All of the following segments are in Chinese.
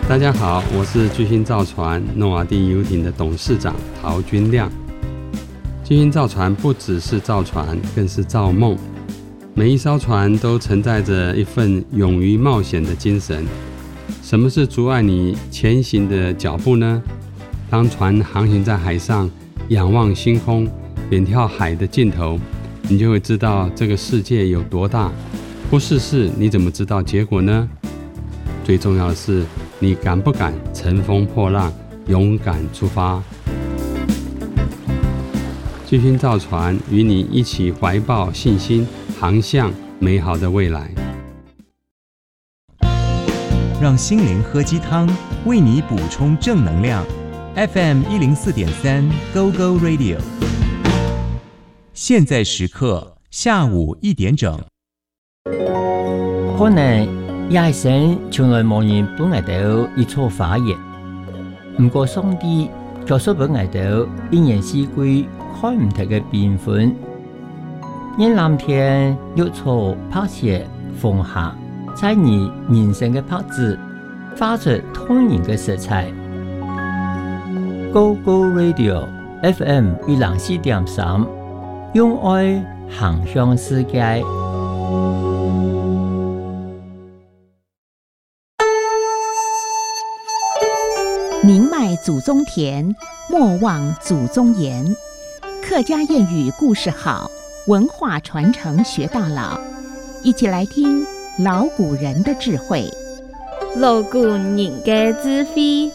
大家好，我是巨星造船诺瓦第游艇的董事长陶君亮。巨星造船不只是造船，更是造梦。每一艘船都承载着一份勇于冒险的精神。什么是阻碍你前行的脚步呢？当船航行在海上，仰望星空，远眺海的尽头，你就会知道这个世界有多大。不试试，你怎么知道结果呢？最重要的是，你敢不敢乘风破浪，勇敢出发？巨星造船与你一起怀抱信心，航向美好的未来。 让心灵喝鸡汤，为你补充正能量。FM 104.3 Go Go Radio。现在时刻下午1点整。 可能也是从來冇人本嚟到一錯發言，唔過上帝教唆本嚟到一年四季看唔同嘅變換，因藍天綠草拍攝風下，在你人生嘅拍子發出通然嘅色彩。Go Go Radio FM 104.3，用愛航向世界。 宁迈祖宗田，莫忘祖宗言。客家谚语故事好，文化传承学到老。一起来听老古人的智慧。 老古人的智慧。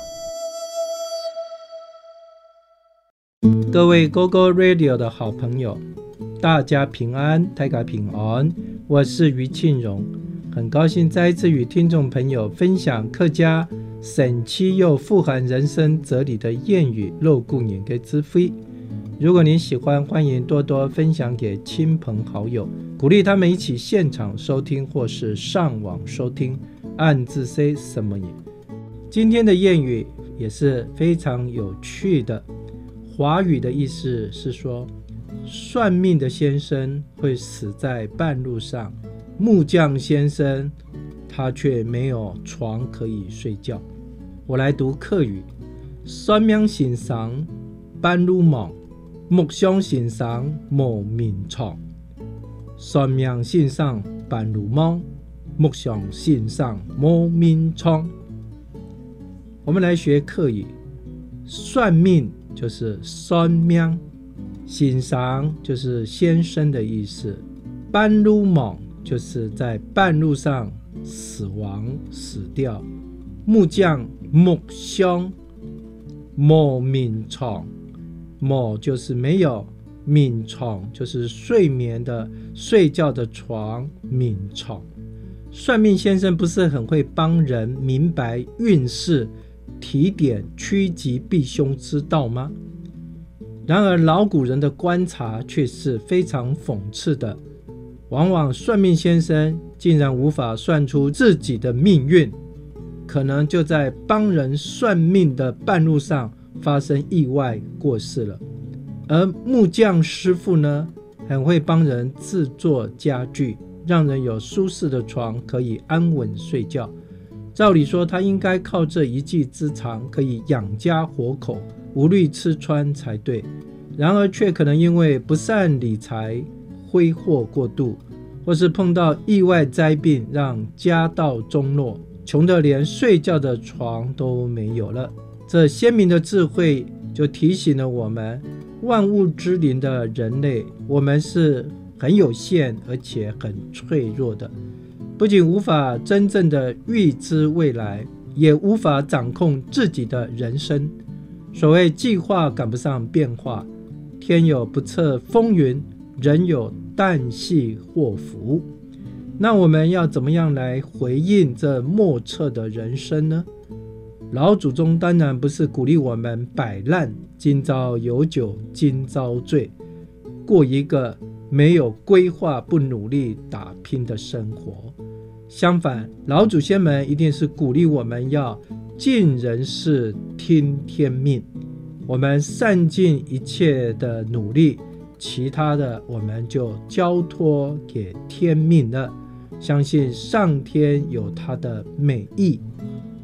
各位 Go Go Radio 的好朋友，大家平安，大家平安。我是于庆荣，很高兴再一次与听众朋友分享客家神奇又富含人生哲理的谚语老古人的智慧。如果您喜欢，欢迎多多分享给亲朋好友，鼓励他们一起现场收听或是上网收听。按字 say 什么也。今天的谚语也是非常有趣的，华语的意思是说，算命的先生会死在半路上，木匠先生他却没有床可以睡觉。我来读客语：算命先生半路忙，木匠先生冇眠床。算命先生半路忙，木匠先生冇眠床。我们来学客语，算命就是算命，先生就是先生的意思，半路忙就是在半路上死亡死掉，木匠木匠冇眠床，冇就是没有，眠床就是睡眠的睡觉的床，眠床。算命先生不是很会帮人明白运势，提点趋吉避凶之道吗？然而老古人的观察却是非常讽刺的，往往算命先生竟然无法算出自己的命运，可能就在帮人算命的半路上发生意外过世了。而木匠师傅呢，很会帮人制作家具，让人有舒适的床可以安稳睡觉。照理说他应该靠这一技之长可以养家活口，无虑吃穿才对，然而却可能因为不善理财，挥霍过度，或是碰到意外灾病，让家道中落，穷得连睡觉的床都没有了。这鲜明的智慧就提醒了我们，万物之灵的人类，我们是很有限而且很脆弱的，不仅无法真正的预知未来，也无法掌控自己的人生。所谓计划赶不上变化，天有不测风云，人有旦夕祸福。那我们要怎么样来回应这莫测的人生呢？老祖宗当然不是鼓励我们摆烂，今朝有酒今朝醉，过一个没有规划不努力打拼的生活。相反，老祖先们一定是鼓励我们要尽人事听天命，我们善尽一切的努力，其他的我们就交托给天命了，相信上天有他的美意。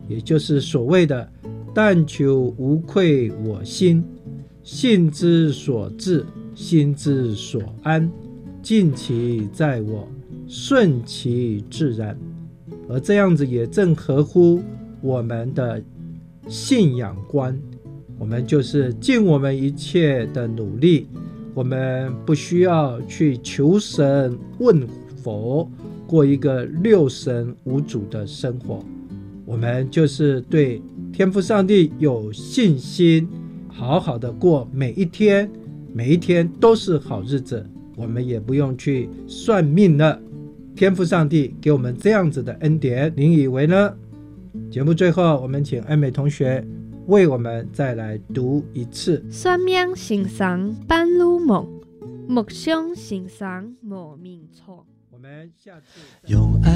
也就是所谓的但求无愧我心，性之所至，心之所安，尽其在我，顺其自然。而这样子也正合乎我们的信仰观，我们就是尽我们一切的努力，我们不需要去求神问佛，过一个六神无主的生活，我们就是对天父上帝有信心，好好的过每一天，每一天都是好日子，我们也不用去算命了。天父上帝给我们这样子的恩典，您以为呢？节目最后，我们请恩美同学为我们再来读一次。 算命先生半路梦，目相先生无眠床。 我们下次用爱